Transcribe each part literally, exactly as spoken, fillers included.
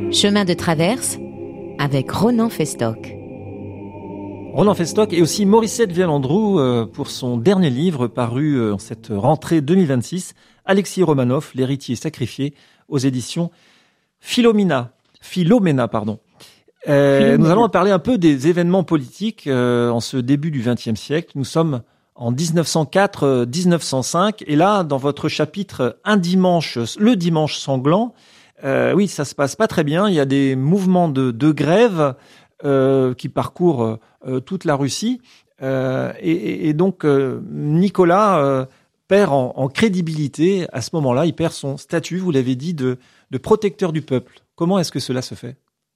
Chemin de traverse avec Ronan Festock. Ronan Festock et aussi Morissette Vialandrou euh, pour son dernier livre paru euh, en cette rentrée deux mille vingt-six, Alexis Romanov, l'héritier sacrifié, aux éditions Philomena. Philomena, pardon. Euh, Philomena. Nous allons parler un peu des événements politiques euh, en ce début du vingtième siècle. Nous sommes en dix-neuf cent quatre dix-neuf cent cinq et là, dans votre chapitre Un dimanche, le dimanche sanglant, euh, oui, ça se passe pas très bien. Il y a des mouvements de, de grève euh, qui parcourent euh, toute la Russie euh, et, et donc euh, Nicolas euh, perd en, en crédibilité à ce moment-là. Il perd son statut, vous l'avez dit, de, de protecteur du peuple. Comment est-ce que cela se fait ?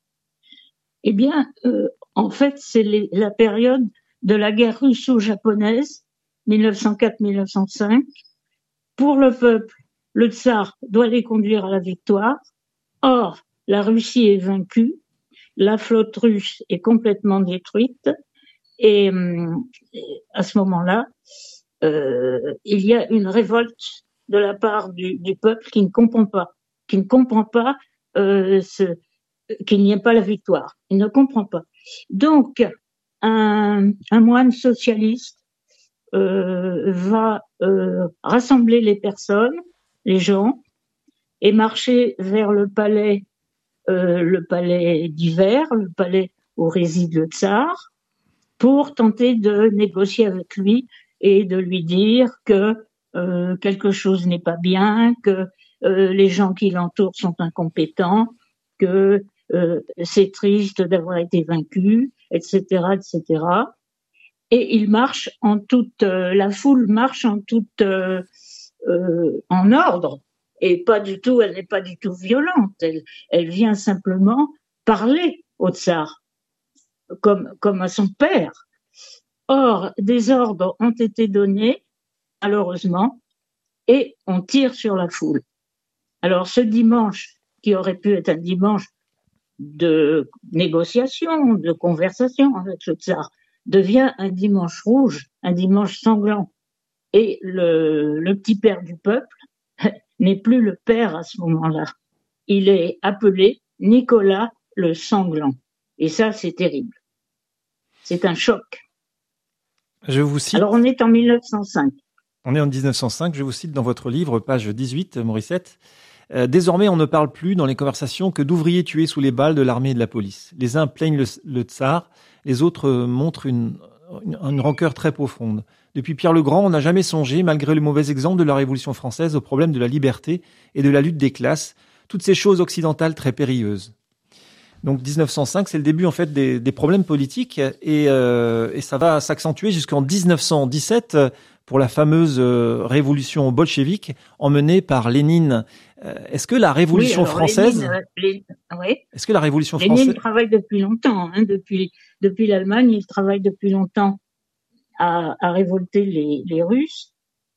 Eh bien, euh, en fait, c'est les, la période de la guerre russo-japonaise, dix-neuf cent quatre dix-neuf cent cinq. Pour le peuple, le tsar doit les conduire à la victoire. Or, la Russie est vaincue, la flotte russe est complètement détruite, et euh, à ce moment-là, euh, il y a une révolte de la part du, du peuple qui ne comprend pas, qui ne comprend pas euh, ce, qu'il n'y ait pas la victoire. Il ne comprend pas. Donc, un, un moine socialiste euh, va euh, rassembler les personnes, les gens, et marcher vers le palais, euh, le palais d'hiver, le palais où réside le tsar, pour tenter de négocier avec lui et de lui dire que euh, quelque chose n'est pas bien, que euh, les gens qui l'entourent sont incompétents, que euh, c'est triste d'avoir été vaincu, et cetera, et cetera. Et il marche en toute, euh, la foule marche en toute, euh, euh, en ordre. Et pas du tout, elle n'est pas du tout violente. Elle, elle vient simplement parler au tsar, comme, comme à son père. Or, des ordres ont été donnés, malheureusement, et on tire sur la foule. Alors, ce dimanche, qui aurait pu être un dimanche de négociation, de conversation avec le tsar, devient un dimanche rouge, un dimanche sanglant. Et le, le petit père du peuple n'est plus le père à ce moment-là. Il est appelé Nicolas le Sanglant. Et ça, c'est terrible. C'est un choc. Je vous cite. Alors, on est en dix-neuf cent cinq. On est en dix-neuf cent cinq. Je vous cite dans votre livre, page dix-huit, Morissette. Euh, désormais, on ne parle plus dans les conversations que d'ouvriers tués sous les balles de l'armée et de la police. Les uns plaignent le, le tsar, les autres montrent une, une, une rancœur très profonde. Depuis Pierre le Grand, on n'a jamais songé, malgré le mauvais exemple de la Révolution française, au problème de la liberté et de la lutte des classes, toutes ces choses occidentales très périlleuses. Donc dix-neuf cent cinq, c'est le début en fait des, des problèmes politiques et, euh, et ça va s'accentuer jusqu'en dix-neuf cent dix-sept pour la fameuse euh, révolution bolchevique emmenée par Lénine. Euh, est-ce que la révolution oui, alors, française, Lénine, euh, Lénine, oui. est-ce que la révolution Lénine française, travaille depuis longtemps, hein, depuis depuis l'Allemagne, il travaille depuis longtemps à, à révolter les, les Russes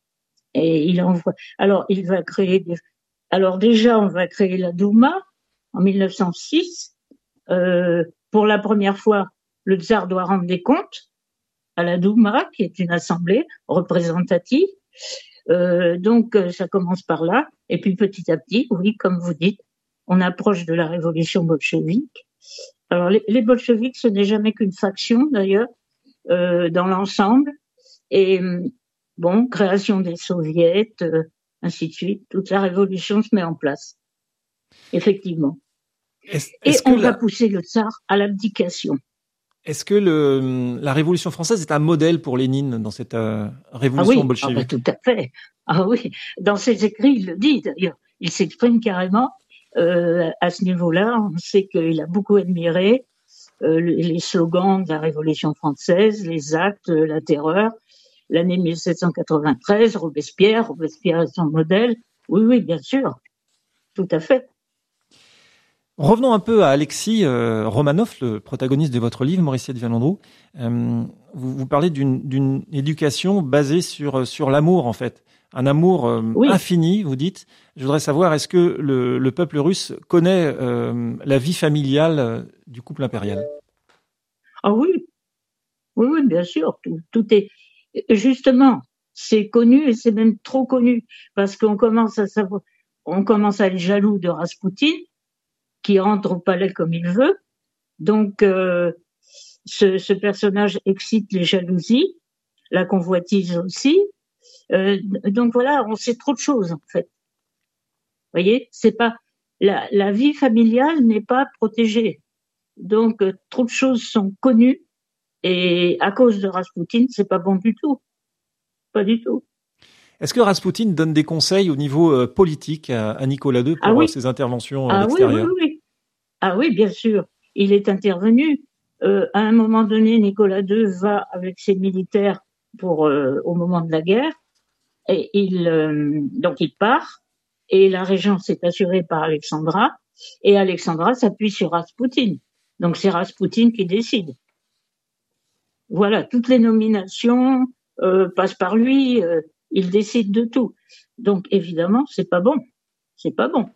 et il envoie. Alors il va créer des. Alors déjà, on va créer la Douma en dix-neuf cent six. Euh, pour la première fois, le tsar doit rendre des comptes à la Douma, qui est une assemblée représentative. Euh, donc, ça commence par là. Et puis, petit à petit, oui, comme vous dites, on approche de la révolution bolchevique. Alors, les, les bolcheviques, ce n'est jamais qu'une faction, d'ailleurs, euh, dans l'ensemble. Et, bon, création des soviets, euh, ainsi de suite. Toute la révolution se met en place. Effectivement. Est-ce, est-ce et on la... va pousser le tsar à l'abdication. Est-ce que le, la Révolution française est un modèle pour Lénine dans cette euh, révolution ah oui, bolchevique ? Ah bah, tout à fait. Ah oui, dans ses écrits, il le dit d'ailleurs. Il s'exprime carrément euh, à ce niveau-là. On sait qu'il a beaucoup admiré euh, les slogans de la Révolution française, les actes, la terreur. L'année mille sept cent quatre-vingt-treize, Robespierre, Robespierre est son modèle. Oui, oui, bien sûr, tout à fait. Revenons un peu à Alexis euh, Romanov, le protagoniste de votre livre, Morissette Vialandrou. Euh, vous, vous parlez d'une, d'une éducation basée sur, sur l'amour, en fait. Un amour euh, oui. infini, vous dites. Je voudrais savoir, est-ce que le, le peuple russe connaît euh, la vie familiale du couple impérial ? Ah oui, oui, oui, bien sûr. Tout, tout est... Justement, c'est connu et c'est même trop connu parce qu'on commence à savoir, on commence à être jaloux de Raspoutine, qui rentre au palais comme il veut. Donc, euh, ce, ce personnage excite les jalousies, la convoitise aussi. Euh, donc voilà, on sait trop de choses en fait. Vous voyez, c'est pas la, la vie familiale n'est pas protégée. Donc euh, trop de choses sont connues et à cause de Raspoutine, c'est pas bon du tout, pas du tout. Est-ce que Raspoutine donne des conseils au niveau euh, politique à, à Nicolas deux pour ah oui. ses interventions à ah l'extérieur? Oui, oui, oui. Ah oui, bien sûr. Il est intervenu. Euh, à un moment donné, Nicolas deux va avec ses militaires pour euh, au moment de la guerre, et il euh, donc il part, et la régence est assurée par Alexandra, et Alexandra s'appuie sur Raspoutine. Donc c'est Raspoutine qui décide. Voilà, toutes les nominations euh, passent par lui. Euh, il décide de tout. Donc évidemment, c'est pas bon. C'est pas bon.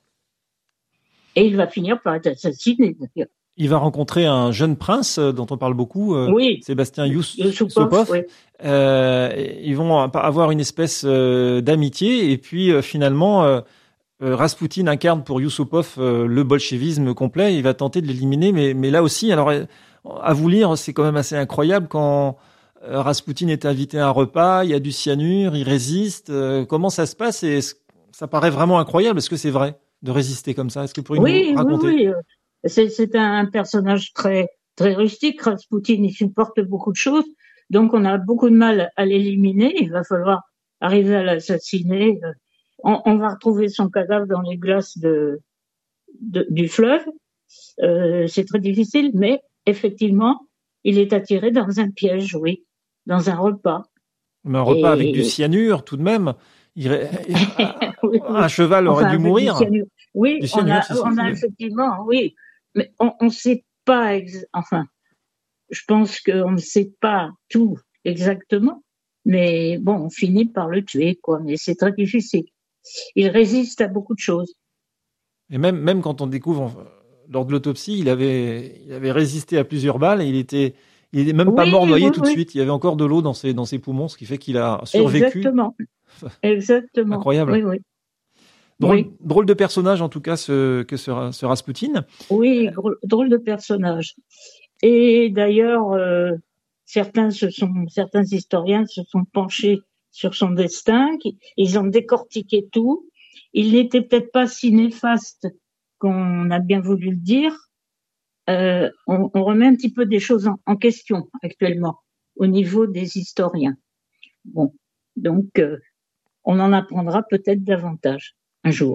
Et il va finir par être assassiné, d'ailleurs. Il va rencontrer un jeune prince dont on parle beaucoup, euh, oui. Sébastien Yous- Yusupov. Oui. Euh, ils vont avoir une espèce euh, d'amitié et puis euh, finalement, euh, euh, Raspoutine incarne pour Yusupov euh, le bolchevisme complet. Il va tenter de l'éliminer, mais, mais là aussi, alors à vous lire, c'est quand même assez incroyable quand euh, Raspoutine est invité à un repas, il y a du cyanure, il résiste. Euh, comment ça se passe? Et ça paraît vraiment incroyable. Est-ce que c'est vrai de résister comme ça? Est-ce que vous pourriez oui, nous raconter? Oui, oui. C'est, c'est un personnage très, très rustique. Raspoutine, il supporte beaucoup de choses. Donc, on a beaucoup de mal à l'éliminer. Il va falloir arriver à l'assassiner. On, on va retrouver son cadavre dans les glaces de, de, du fleuve. Euh, c'est très difficile, mais effectivement, il est attiré dans un piège, oui, dans un repas. Mais un repas Et... avec du cyanure, tout de même. Il... oui, un cheval aurait enfin, dû mourir. Oui, cyanure, on a, si, on a effectivement, oui, mais on ne sait pas, ex... enfin, je pense qu'on ne sait pas tout exactement, mais bon, on finit par le tuer, quoi. Mais c'est très difficile. Il résiste à beaucoup de choses. Et même, même quand on découvre lors de l'autopsie, il avait, il avait résisté à plusieurs balles et il était, il était même oui, pas mort noyé oui, tout oui. de suite. Il y avait encore de l'eau dans ses, dans ses poumons, ce qui fait qu'il a survécu. Exactement. Exactement. Incroyable. Oui, oui. Drôle, oui. drôle de personnage en tout cas ce, que ce, ce Raspoutine. Oui, drôle de personnage. Et d'ailleurs, euh, certains se sont, certains historiens se sont penchés sur son destin. Ils ont décortiqué tout. Il n'était peut-être pas si néfaste qu'on a bien voulu le dire. Euh, on, on remet un petit peu des choses en, en question actuellement au niveau des historiens. Bon, donc euh, on en apprendra peut-être davantage un jour.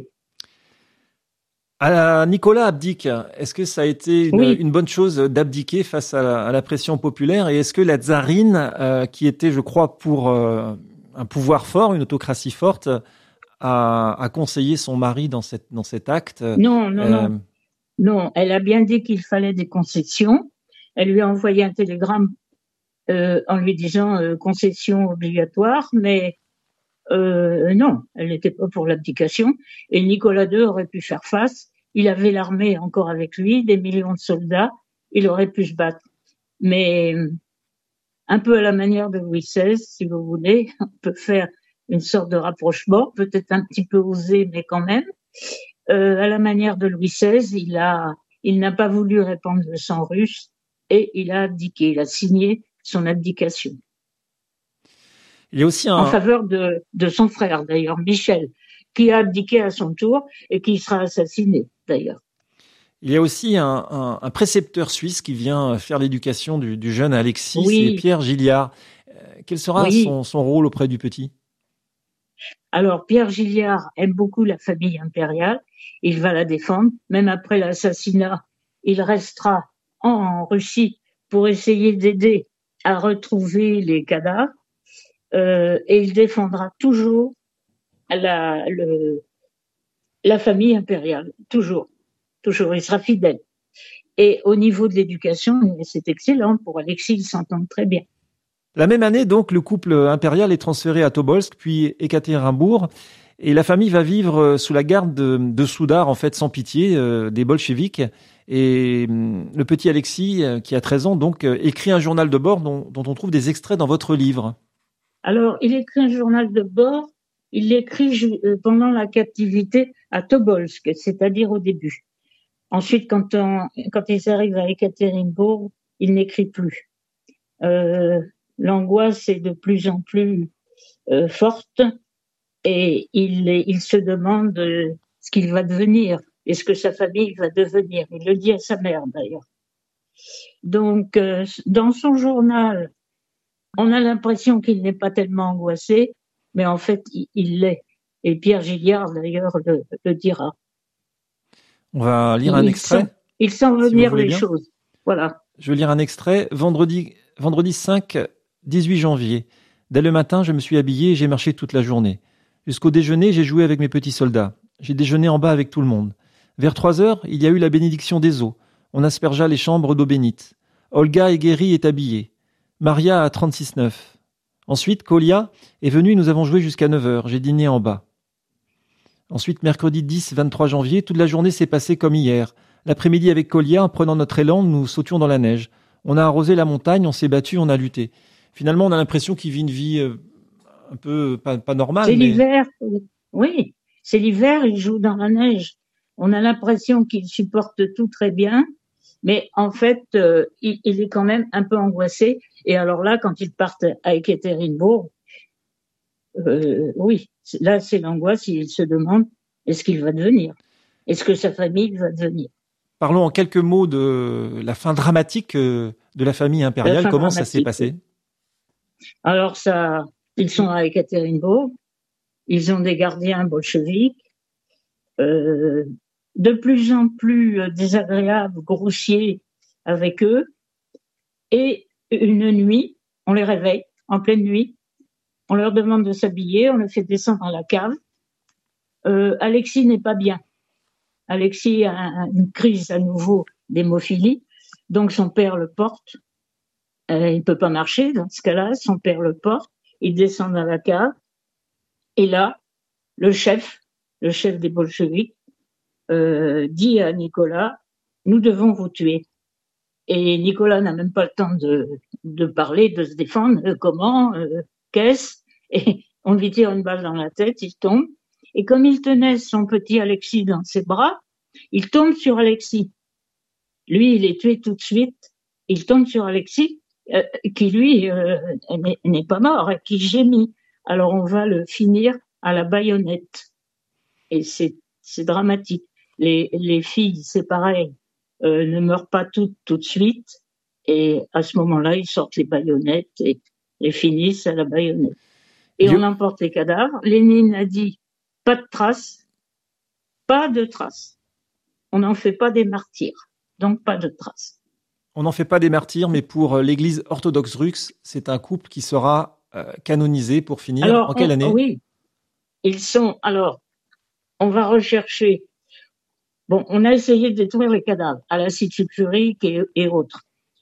À Nicolas abdique. Est-ce que ça a été une, oui. une bonne chose d'abdiquer face à la, à la pression populaire? Et est-ce que la tsarine, euh, qui était, je crois, pour euh, un pouvoir fort, une autocratie forte, a, a conseillé son mari dans, cette, dans cet acte? Non, non, euh... non. Non, elle a bien dit qu'il fallait des concessions. Elle lui a envoyé un télégramme euh, en lui disant euh, concession obligatoire, mais euh, non, elle n'était pas pour l'abdication. Et Nicolas deux aurait pu faire face. Il avait l'armée encore avec lui, des millions de soldats. Il aurait pu se battre. Mais un peu à la manière de Louis seize, si vous voulez, on peut faire une sorte de rapprochement, peut-être un petit peu osé, mais quand même. Euh, à la manière de Louis seize, il a, il n'a pas voulu répandre le sang russe et il a abdiqué. Il a signé son abdication. Il y a aussi un... En faveur de, de son frère, d'ailleurs, Michel, qui a abdiqué à son tour et qui sera assassiné, d'ailleurs. Il y a aussi un, un, un précepteur suisse qui vient faire l'éducation du, du jeune Alexis, oui. c'est Pierre Gilliard. Euh, quel sera oui. son, son rôle auprès du petit ? Alors, Pierre Gilliard aime beaucoup la famille impériale. Il va la défendre. Même après l'assassinat, il restera en, en Russie pour essayer d'aider à retrouver les cadavres. Euh, et il défendra toujours la, le, la famille impériale. Toujours. Toujours. Il sera fidèle. Et au niveau de l'éducation, c'est excellent. Pour Alexis, ils s'entendent très bien. La même année, donc, le couple impérial est transféré à Tobolsk, puis Ekaterinbourg, et la famille va vivre sous la garde de, de Soudard, en fait, sans pitié, euh, des bolcheviks. Et euh, le petit Alexis, euh, qui a treize ans, donc, euh, écrit un journal de bord dont, dont on trouve des extraits dans votre livre. Alors, il écrit un journal de bord, il l'écrit pendant la captivité à Tobolsk, c'est-à-dire au début. Ensuite, quand, on, quand ils arrivent à Ekaterinbourg, il n'écrit plus. Euh, l'angoisse est de plus en plus euh, forte et il, il se demande ce qu'il va devenir et ce que sa famille va devenir. Il le dit à sa mère d'ailleurs. Donc, euh, dans son journal, on a l'impression qu'il n'est pas tellement angoissé, mais en fait, il, il l'est. Et Pierre Gilliard, d'ailleurs, le, le dira. On va lire un il extrait. Sent, il sent venir si les bien. choses. Voilà. Je vais lire un extrait. Vendredi, vendredi cinq, dix-huit janvier. Dès le matin, je me suis habillé et j'ai marché toute la journée. Jusqu'au déjeuner, j'ai joué avec mes petits soldats. J'ai déjeuné en bas avec tout le monde. Vers trois heures, il y a eu la bénédiction des eaux. On aspergea les chambres d'eau bénite. Olga Egueri est habillée. Maria a trente-six neuf. Ensuite, Kolia est venue et nous avons joué jusqu'à neuf heures. J'ai dîné en bas. Ensuite, mercredi dix, vingt-trois janvier, toute la journée s'est passée comme hier. L'après-midi, avec Kolia, en prenant notre élan, nous sautions dans la neige. On a arrosé la montagne, on s'est battu, on a lutté. Finalement, on a l'impression qu'il vit une vie euh, un peu pas, pas normale. C'est mais... l'hiver. Oui, c'est l'hiver, il joue dans la neige. On a l'impression qu'il supporte tout très bien, mais en fait, euh, il, il est quand même un peu angoissé. Et alors là, quand ils partent à Ekaterinbourg, euh, oui, là, c'est l'angoisse. Il se demande est-ce qu'il va devenir, est-ce que sa famille va devenir. Parlons en quelques mots de la fin dramatique de la famille impériale. La Comment ça s'est passé? Alors ça, ils sont à Ekaterinbourg, ils ont des gardiens bolcheviques, euh, de plus en plus désagréables, grossiers avec eux, et une nuit, on les réveille en pleine nuit, on leur demande de s'habiller, on les fait descendre dans la cave. Euh, Alexis n'est pas bien. Alexis a une crise à nouveau d'hémophilie, donc son père le porte. Euh, il peut pas marcher dans ce cas-là, son père le porte, il descend dans la cave, et là, le chef, le chef des bolcheviks, euh, dit à Nicolas, nous devons vous tuer. Et Nicolas n'a même pas le temps de, de parler, de se défendre, euh, comment, euh, qu'est-ce, et on lui tire une balle dans la tête, il tombe, et comme il tenait son petit Alexis dans ses bras, il tombe sur Alexis. Lui, il est tué tout de suite, il tombe sur Alexis, Euh, qui lui euh, n'est, n'est pas mort, qui gémit. Alors on va le finir à la baïonnette. Et c'est, c'est dramatique. Les, les filles, c'est pareil, euh, ne meurent pas toutes tout de suite. Et à ce moment-là, ils sortent les baïonnettes et les finissent à la baïonnette. Et Je... on emporte les cadavres. Lénine a dit, pas de traces, pas de traces. On n'en fait pas des martyrs, donc pas de traces. On n'en fait pas des martyrs, mais pour l'Église orthodoxe russe, c'est un couple qui sera euh, canonisé pour finir. Alors, en quelle on, année? Oui, ils sont. Alors, on va rechercher. Bon, on a essayé de détruire les cadavres à l'acide sulfurique et, et autres,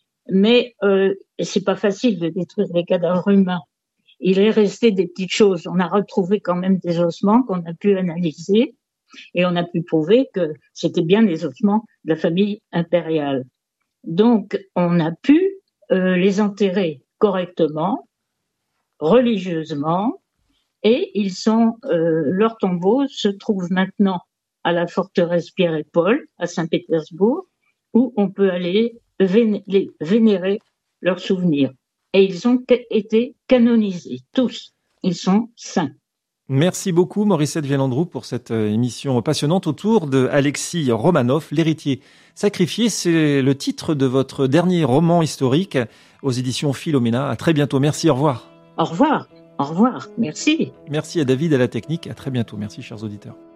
mais euh, c'est pas facile de détruire les cadavres humains. Il est resté des petites choses. On a retrouvé quand même des ossements qu'on a pu analyser et on a pu prouver que c'était bien des ossements de la famille impériale. Donc, on a pu euh, les enterrer correctement, religieusement, et ils sont, euh, leurs tombeaux se trouvent maintenant à la forteresse Pierre et Paul, à Saint-Pétersbourg, où on peut aller véné- les vénérer leurs souvenirs. Et ils ont été canonisés, tous. Ils sont saints. Merci beaucoup Morissette Vielle-Androu pour cette émission passionnante autour de Alexis Romanov, l'héritier sacrifié. C'est le titre de votre dernier roman historique aux éditions Philomena. À très bientôt. Merci, au revoir. Au revoir. Au revoir. Merci. Merci à David à la technique. À très bientôt. Merci chers auditeurs.